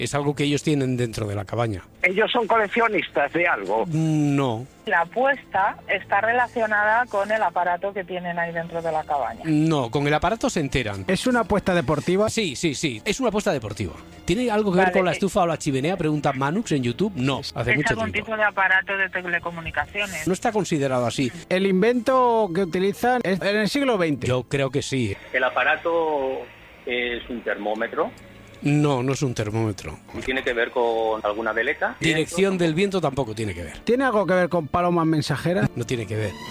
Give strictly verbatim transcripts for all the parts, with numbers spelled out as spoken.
es algo que ellos tienen dentro de la cabaña. ¿Ellos son coleccionistas de algo? No. La apuesta está relacionada con el aparato que tienen ahí dentro de la cabaña. No, con el aparato se enteran. ¿Es una apuesta deportiva? Sí, sí, sí, es una apuesta deportiva. ¿Tiene algo que Vale. ver con la estufa o la chimenea? Pregunta Manux en YouTube. No, hace ¿Es mucho algún tiempo. tipo de aparato de telecomunicaciones? No está considerado así. ¿El invento que utilizan es en el siglo veinte? Yo creo que sí. El aparato es un termómetro No, no es un termómetro. y tiene que ver con alguna veleta. Dirección del viento tampoco tiene que ver. ¿Tiene algo que ver con palomas mensajeras? No tiene que ver.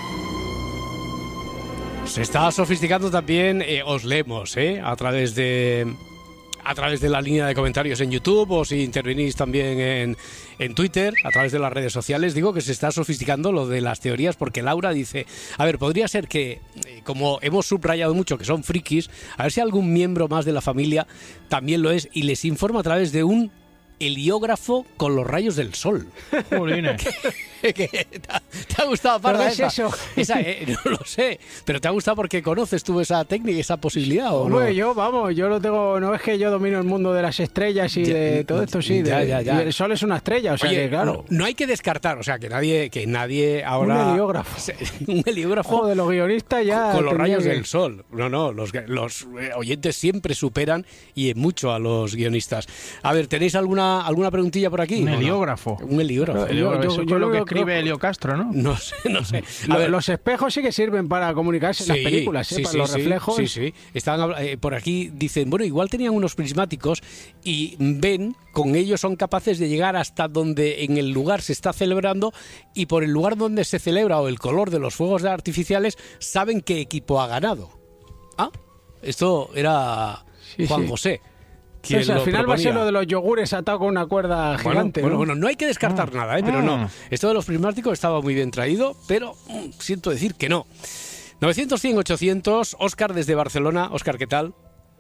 Se está sofisticando también, eh, os leemos, ¿eh? A través de... a través de la línea de comentarios en YouTube, o si intervenís también en, en Twitter, a través de las redes sociales. Digo que se está sofisticando lo de las teorías, porque Laura dice, a ver, podría ser que, eh, como hemos subrayado mucho que son frikis, a ver si algún miembro más de la familia también lo es y les informa a través de un heliógrafo con los rayos del sol. Jolines. ¿Qué? ¿Te ha, te ha gustado, Parda, ¿Pero qué es esa? eso? Esa, eh, no lo sé, pero ¿te ha gustado porque conoces tú esa técnica y esa posibilidad o no? Hombre, yo, vamos, yo lo tengo, no es que yo domino el mundo de las estrellas y Ya, de todo esto, sí, ya, de, ya, ya. y el sol es una estrella, o sea Oye, que claro. no, no hay que descartar, o sea, que nadie, que nadie ahora... Un heliógrafo. Un heliógrafo Joder, los guionistas ya con los tendría rayos que- del sol. No, no, los, los eh, oyentes siempre superan y en mucho a los guionistas. A ver, ¿tenéis alguna alguna preguntilla por aquí? Un ¿O no? heliógrafo. Un heliógrafo. Yo- Yo, yo- eso yo es lo lo que veo- escribe creo- Helio Castro, ¿no? No sé, no sé. A Lo- ver, los espejos sí que sirven para comunicarse en las películas, ¿eh? sí, para sí, los sí, reflejos. Sí, sí. Estaban, habla- eh, por aquí dicen, bueno, igual tenían unos prismáticos y ven, con ellos son capaces de llegar hasta donde en el lugar se está celebrando y por el lugar donde se celebra o el color de los fuegos artificiales saben qué equipo ha ganado. Ah, esto era Sí, Juan sí. José. O quien sea, al lo final va a ser proponía. lo de los yogures atados con una cuerda Bueno, gigante, bueno, ¿no? bueno, no hay que descartar nada, ¿eh? Pero Ah. no. Esto de los prismáticos estaba muy bien traído, pero mm, siento decir que no. novecientos, cien, ochocientos, Óscar desde Barcelona. Óscar, ¿qué tal?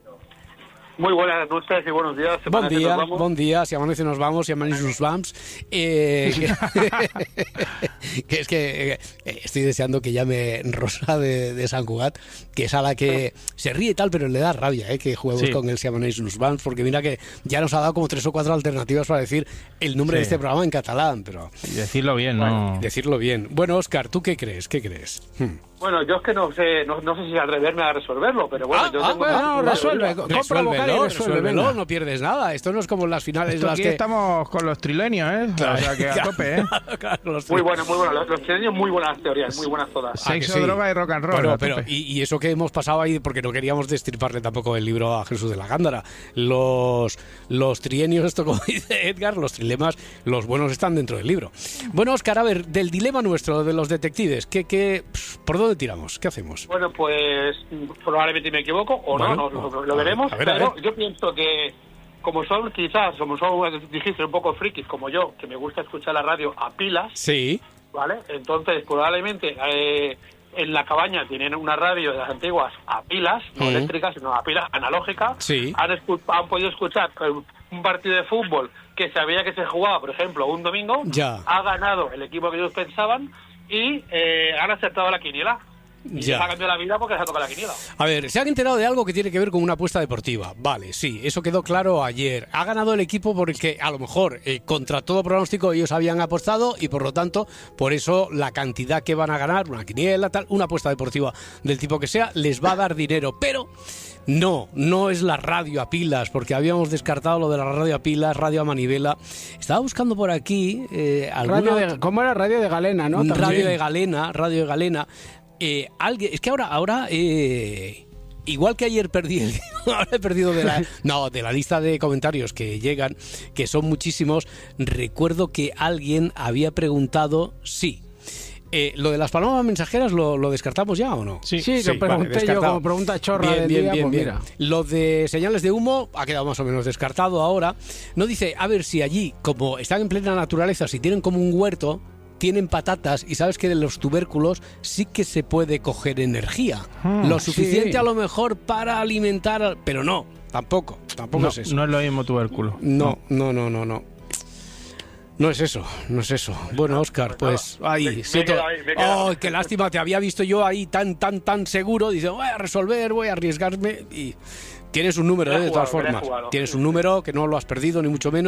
Muy buenas noches y buenos días. Bon Amanece, día, nos vamos. bon día. Si amanece nos vamos, si amanece nos vamos. Eh, que, que es que eh, estoy deseando que llame Rosa de, de Sant Cugat, que es a la que se ríe y tal, pero le da rabia eh, que juguemos Sí. con el Si amanece nos vamos, porque mira que ya nos ha dado como tres o cuatro alternativas para decir el nombre de Sí. este programa en catalán, pero Y decirlo bien, ¿no? decirlo bien. Bueno, Óscar, ¿tú qué crees? ¿Qué crees? Hmm. Bueno, yo es que no sé, no, no sé si atreverme a resolverlo, pero bueno, Ah, yo ah, tengo bueno, una- no, una resuelve. teoría. Compra vocal y Resuélvelo, resuelve, resuélvelo, venga. no pierdes nada. Esto no es como las finales Esto las aquí que... estamos con los trilenios, ¿eh? O sea que a tope, ¿eh? Claro, los Muy bueno, muy bueno. Los, los chilenos, muy buenas teorías, muy buenas todas. Ah, que Sexo, sí. droga y rock and roll. Bueno, a pero tope. y, y eso que hemos pasado ahí, porque no queríamos destriparle tampoco el libro a Jesús de la Gándara. Los, los trienios, esto como dice Edgar, los trilemas, los buenos están dentro del libro. Bueno, Óscar, a ver, del dilema nuestro, de los detectives, ¿qué, qué, pf, ¿por dónde tiramos? ¿Qué hacemos? Bueno, pues probablemente me equivoco o Bueno, no, no, lo, lo a ver, veremos, a ver, a pero ver. yo pienso que como son quizás, como son, dijiste, un poco frikis como yo, que me gusta escuchar la radio a pilas, Sí, ¿vale? Entonces probablemente eh, en la cabaña tienen una radio de las antiguas a pilas, no Mm. eléctricas, sino a pilas analógica. Sí. Han, escu- han podido escuchar eh, un partido de fútbol que sabía que se jugaba, por ejemplo, un domingo. Ya. Ha ganado el equipo que ellos pensaban y eh, han acertado la quiniela. Y Ya. les ha cambiado la vida porque les ha tocado la quiniela. a ver, se han enterado de algo que tiene que ver con una apuesta deportiva. Vale, sí, eso quedó claro ayer. Ha ganado el equipo porque a lo mejor eh, contra todo pronóstico ellos habían apostado y por lo tanto, por eso la cantidad que van a ganar, una quiniela, tal, una apuesta deportiva del tipo que sea, les va a dar dinero. Pero no, no es la radio a pilas, porque habíamos descartado lo de la radio a pilas, radio a manivela. Estaba buscando por aquí eh, alguna... Radio de, ¿Cómo era? Radio de Galena, ¿no? Radio También. de Galena, Radio de Galena. Eh, alguien, es que ahora, ahora eh, igual que ayer perdí el, ahora he perdido de la, no, de la lista de comentarios que llegan, que son muchísimos. Recuerdo que alguien había preguntado sí. Eh, ¿Lo de las palomas mensajeras lo, lo descartamos ya o no? Sí, lo pregunté yo descartado. como pregunta chorra Bien, del bien, día, bien, pues bien. mira. Lo de señales de humo ha quedado más o menos descartado ahora. No dice, a ver si allí, como están en plena naturaleza, si tienen como un huerto, tienen patatas y sabes que de los tubérculos sí que se puede coger energía. Ah, Lo suficiente sí. a lo mejor para alimentar, al- pero no, tampoco, tampoco No, es eso. no es lo mismo tubérculo. No, no, no, no, no. No es eso, no es eso. Bueno, Óscar, pues ahí Me- me siento. quedo ahí, me quedo. ¡Oh, qué lástima! Te había visto yo ahí tan, tan, tan seguro. Dice, voy a resolver, voy a arriesgarme. Y Tienes un número, Hubiera ¿eh? De todas jugado, hubiera formas. jugado. Tienes Sí, un sí. número que no lo has perdido, ni mucho menos.